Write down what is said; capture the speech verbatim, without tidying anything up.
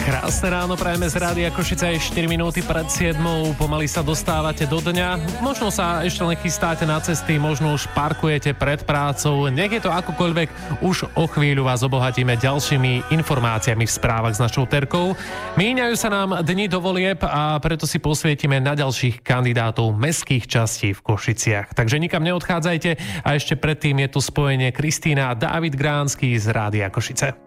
Krásne ráno prajeme z Rádia Košice, aj štyri minúty pred siedmou. Pomaly sa dostávate do dňa. Možno sa ešte len chystáte na cesty, možno už parkujete pred prácou. Nech je to akokoľvek, už o chvíľu vás obohatíme ďalšími informáciami v správach s našou Terkou. Míňajú sa nám dni do volieb a preto si posvietime na ďalších kandidátov mestských častí v Košiciach. Takže nikam neodchádzajte a ešte predtým je tu spojenie Kristína a Dávid Gránsky z Rádia Košice.